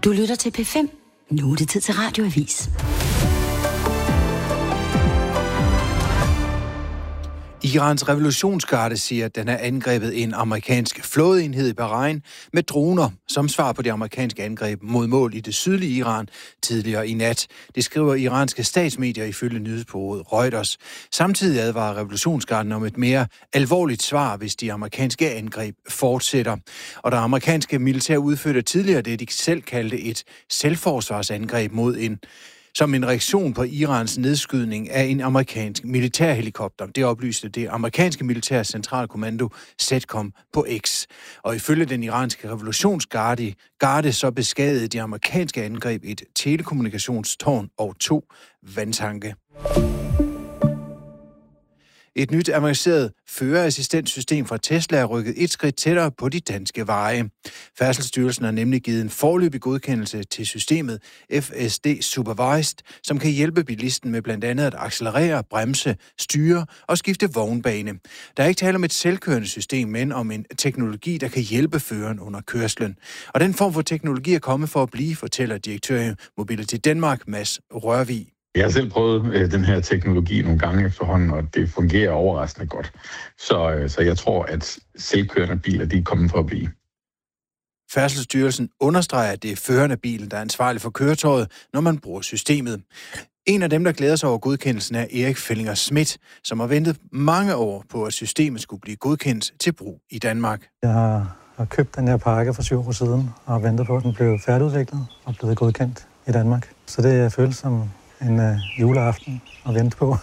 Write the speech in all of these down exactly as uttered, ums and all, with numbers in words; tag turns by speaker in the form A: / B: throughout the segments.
A: Du lytter til P fem. Nu er det tid til Radioavis.
B: Irans revolutionsgarde siger, at den har angrebet en amerikansk flådeenhed i Bahrain med droner, som svar på det amerikanske angreb mod mål i det sydlige Iran tidligere i nat. Det skriver iranske statsmedier ifølge nyhedsbureauet Reuters. Samtidig advarer revolutionsgarden om et mere alvorligt svar, hvis de amerikanske angreb fortsætter. Og der amerikanske militær udførte tidligere det, de selv kaldte et selvforsvarsangreb mod en som en reaktion på Irans nedskydning af en amerikansk militærhelikopter. Det oplyste det amerikanske militære centralkommando CENTCOM på X. Og ifølge den iranske revolutionsgarde garde, så beskadigede de amerikanske angreb et telekommunikationstårn og to vandtanke. Et nyt avanceret førerassistentsystem fra Tesla er rykket et skridt tættere på de danske veje. Færdselsstyrelsen har nemlig givet en foreløbig godkendelse til systemet F S D Supervised, som kan hjælpe bilisten med blandt andet at accelerere, bremse, styre og skifte vognbane. Der er ikke tale om et selvkørende system, men om en teknologi, der kan hjælpe føreren under kørslen. Og den form for teknologi er kommet for at blive, fortæller direktør i Mobility Danmark, Mads Rørvig.
C: Jeg har selv prøvet øh, den her teknologi nogle gange efterhånden, og det fungerer overraskende godt. Så, øh, så jeg tror, at selvkørende biler, de er kommet for at blive.
B: Færdselsstyrelsen understreger, at det er føreren af bilen, der er ansvarlig for køretøjet, når man bruger systemet. En af dem, der glæder sig over godkendelsen, er Erik Fellinger Schmidt, som har ventet mange år på, at systemet skulle blive godkendt til brug i Danmark.
D: Jeg har, har købt den her pakke for syv år siden, og har ventet på, at den blev færdigudviklet og blevet godkendt i Danmark. Så det er føles som en uh, juleaften at vente på.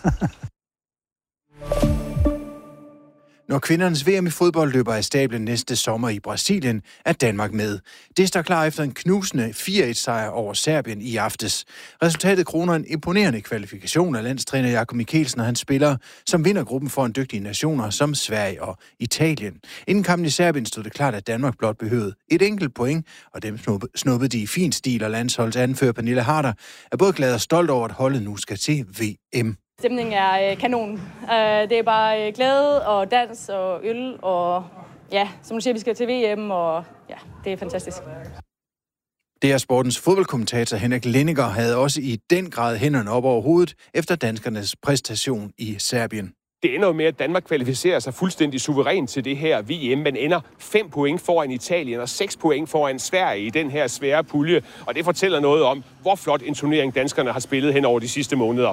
B: Når kvindernes V M i fodbold løber af stablen næste sommer i Brasilien, er Danmark med. Det står klar efter en knusende fire et sejr over Serbien i aftes. Resultatet kroner en imponerende kvalifikation af landstræner Jakob Mikkelsen og hans spillere, som vinder gruppen foran dygtige nationer som Sverige og Italien. Inden kampen i Serbien stod det klart, at Danmark blot behøvede et enkelt point, og dem snuppede de i fin stil, og landsholdsanfører Pernille Harder er både glad og stolt over, at holdet nu skal til V M.
E: Stemningen er øh, kanon. Uh, det er bare øh, glæde og dans og øl, og ja, som du siger, vi skal til V M, og ja, det er fantastisk.
B: D R Sportens fodboldkommentator Henrik Lenniger havde også i den grad hænderne op over hovedet efter danskernes præstation i Serbien.
F: Det ender jo med, at Danmark kvalificerer sig fuldstændig suverænt til det her V M, men ender fem point foran Italien og seks point foran Sverige i den her svære pulje, og det fortæller noget om, hvor flot en turnering danskerne har spillet hen over de sidste måneder.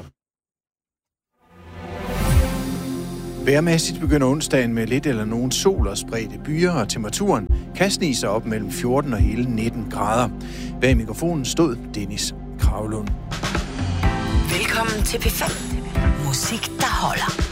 B: Vejrmæssigt begynder onsdagen med lidt eller nogen sol og spredte byer, og temperaturen kan snige sig op mellem fjorten og hele nitten grader. Bag mikrofonen stod Dennis Kravlund.
A: Velkommen til P fem. Musik, der holder.